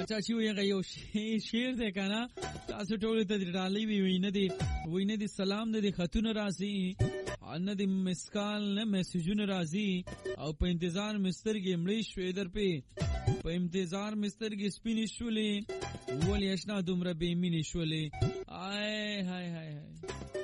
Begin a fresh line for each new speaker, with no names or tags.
باچا چې ویغه یو شعر دی کنه تاسو ټول ته ډالۍ وی نه دي سلام نه دي خطونه راځي ان دي مسکال نه میسجونه راځي او په انتظار مسترګې مړې شوې در په انتظار مسترګې سپینې شولې ولې اشنا دومره بې مینې شولې آی هاي هاي هاي